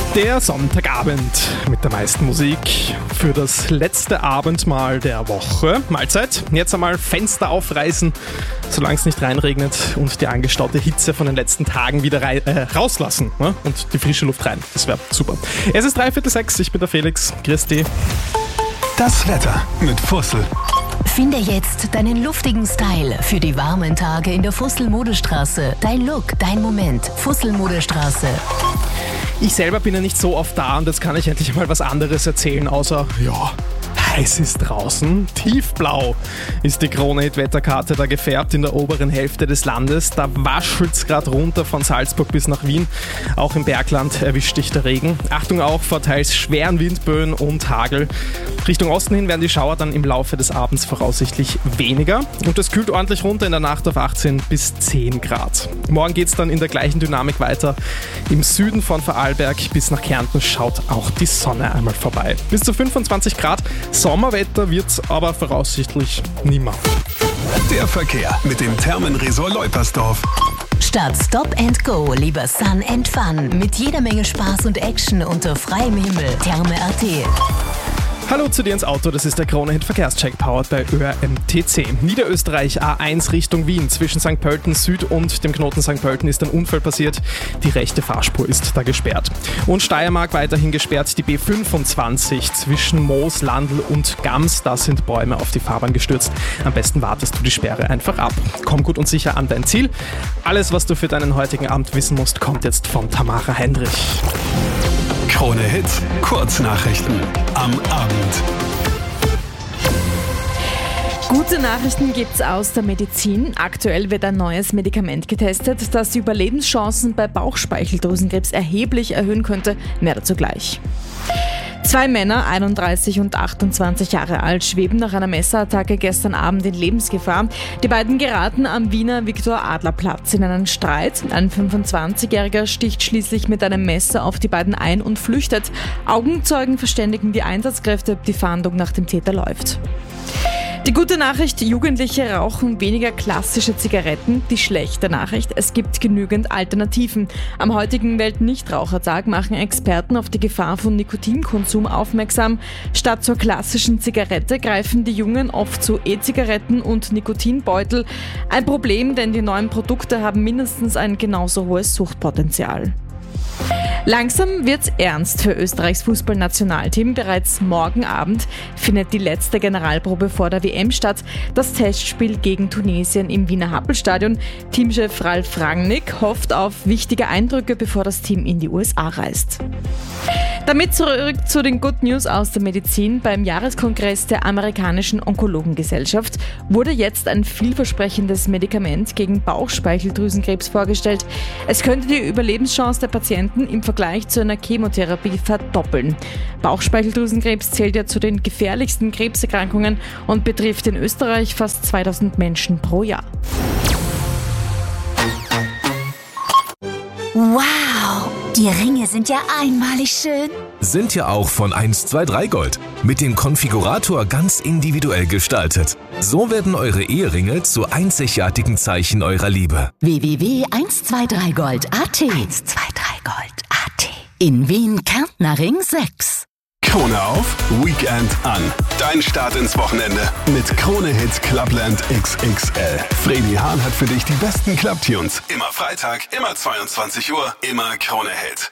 Der Sonntagabend mit der meisten Musik für das letzte Abendmahl der Woche. Mahlzeit. Jetzt einmal Fenster aufreißen, solange es nicht reinregnet, und die angestaute Hitze von den letzten Tagen wieder rauslassen, ne? Und die frische Luft rein. Das wäre super. Es ist 5:45, ich bin der Felix. Grüß dich. Das Wetter mit Fussel. Finde jetzt deinen luftigen Style für die warmen Tage in der Fussel-Modestraße. Dein Look, dein Moment. Fussel-Modestraße. Ich selber bin ja nicht so oft da und jetzt kann ich endlich mal was anderes erzählen, außer, ja, heiß ist draußen. Tiefblau ist die Krone-Hit-Wetterkarte da gefärbt in der oberen Hälfte des Landes. Da waschelt's gerade runter von Salzburg bis nach Wien. Auch im Bergland erwischt dich der Regen. Achtung auch vor teils schweren Windböen und Hagel. Richtung Osten hin werden die Schauer dann im Laufe des Abends voraussichtlich weniger. Und es kühlt ordentlich runter in der Nacht auf 18 bis 10 Grad. Morgen geht's dann in der gleichen Dynamik weiter. Im Süden von Vorarlberg bis nach Kärnten schaut auch die Sonne einmal vorbei. Bis zu 25 Grad. Sommerwetter wird's aber voraussichtlich nimmer. Der Verkehr mit dem Thermenresort Leupersdorf. Statt Stop and Go lieber Sun and Fun. Mit jeder Menge Spaß und Action unter freiem Himmel. Therme.at. Hallo zu dir ins Auto, das ist der Krone-Hit Verkehrscheck powered bei ÖRMTC. Niederösterreich A1 Richtung Wien. Zwischen St. Pölten Süd und dem Knoten St. Pölten ist ein Unfall passiert. Die rechte Fahrspur ist da gesperrt. Und Steiermark weiterhin gesperrt, die B25 zwischen Moos, Landl und Gams. Da sind Bäume auf die Fahrbahn gestürzt. Am besten wartest du die Sperre einfach ab. Komm gut und sicher an dein Ziel. Alles, was du für deinen heutigen Abend wissen musst, kommt jetzt von Tamara Heinrich. Krone Hit, Kurznachrichten am Abend. Gute Nachrichten gibt's aus der Medizin. Aktuell wird ein neues Medikament getestet, das die Überlebenschancen bei Bauchspeicheldrüsenkrebs erheblich erhöhen könnte. Mehr dazu gleich. 2 Männer, 31 und 28 Jahre alt, schweben nach einer Messerattacke gestern Abend in Lebensgefahr. Die beiden geraten am Wiener Viktor-Adler-Platz in einen Streit. Ein 25-Jähriger sticht schließlich mit einem Messer auf die beiden ein und flüchtet. Augenzeugen verständigen die Einsatzkräfte, die Fahndung nach dem Täter läuft. Die gute Nachricht, Jugendliche rauchen weniger klassische Zigaretten. Die schlechte Nachricht, es gibt genügend Alternativen. Am heutigen Weltnichtrauchertag machen Experten auf die Gefahr von Nikotinkonsum aufmerksam. Statt zur klassischen Zigarette greifen die Jungen oft zu E-Zigaretten und Nikotinbeutel. Ein Problem, denn die neuen Produkte haben mindestens ein genauso hohes Suchtpotenzial. Langsam wird's ernst für Österreichs Fußballnationalteam. Bereits morgen Abend findet die letzte Generalprobe vor der WM statt. Das Testspiel gegen Tunesien im Wiener Happelstadion. Teamchef Ralf Rangnick hofft auf wichtige Eindrücke, bevor das Team in die USA reist. Damit zurück zu den Good News aus der Medizin. Beim Jahreskongress der amerikanischen Onkologengesellschaft wurde jetzt ein vielversprechendes Medikament gegen Bauchspeicheldrüsenkrebs vorgestellt. Es könnte die Überlebenschance der Patienten im Vergleich zu einer Chemotherapie verdoppeln. Bauchspeicheldrüsenkrebs zählt ja zu den gefährlichsten Krebserkrankungen und betrifft in Österreich fast 2000 Menschen pro Jahr. Wow, die Ringe sind ja einmalig schön. Sind ja auch von 123 Gold. Mit dem Konfigurator ganz individuell gestaltet. So werden eure Eheringe zu einzigartigen Zeichen eurer Liebe. www.123gold.at 123gold.at In Wien Kärntner Ring 6. Krone auf, Weekend an. Dein Start ins Wochenende mit Krone Hit Clubland XXL. Fredi Hahn hat für dich die besten Clubtunes. Immer Freitag, immer 22 Uhr, immer Krone Hit.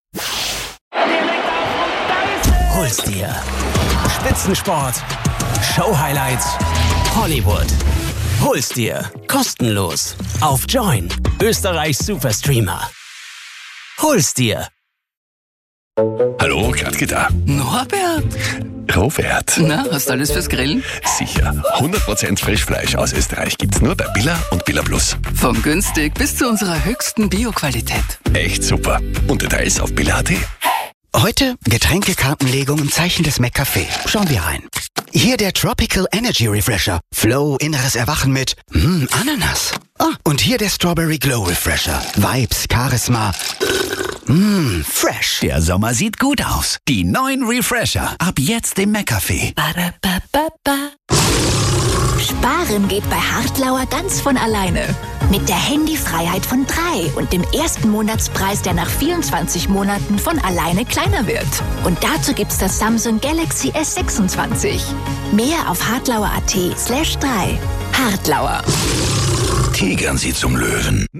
Hol's dir. Spitzensport, Show-Highlights, Hollywood. Hol's dir. Kostenlos. Auf Join. Österreichs Superstreamer. Hol's dir. Hallo, Gradke da. Norbert? Robert. Na, hast du alles fürs Grillen? Sicher. 100% Frischfleisch aus Österreich gibt's nur bei Billa und Billa Plus. Vom günstig bis zu unserer höchsten Bio-Qualität. Echt super. Und Details auf Billa.at. Heute Getränkekartenlegung im Zeichen des McCafé. Schauen wir rein. Hier der Tropical Energy Refresher. Flow, inneres Erwachen mit Ananas. Und hier der Strawberry Glow Refresher. Vibes, Charisma. Fresh. Der Sommer sieht gut aus. Die neuen Refresher. Ab jetzt im McCafé. Sparen geht bei Hartlauer ganz von alleine. Mit der Handyfreiheit von 3 und dem ersten Monatspreis, der nach 24 Monaten von alleine kleiner wird. Und dazu gibt's das Samsung Galaxy S26. Mehr auf hartlauer.at/3. Hartlauer. Tigern Sie zum Löwen.